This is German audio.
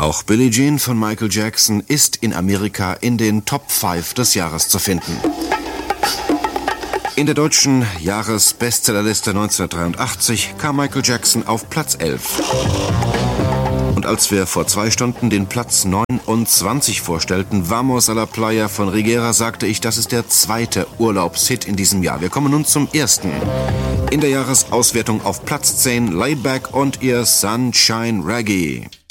Auch Billie Jean von Michael Jackson ist in Amerika in den Top 5 des Jahres zu finden. In der deutschen Jahresbestsellerliste 1983 kam Michael Jackson auf Platz 11. Und als wir vor 2 Stunden den Platz 29 vorstellten, Vamos a la Playa von Rigera, sagte ich, das ist der zweite Urlaubshit in diesem Jahr. Wir kommen nun zum ersten. In der Jahresauswertung auf Platz 10 Laid Back und ihr Sunshine Reggae.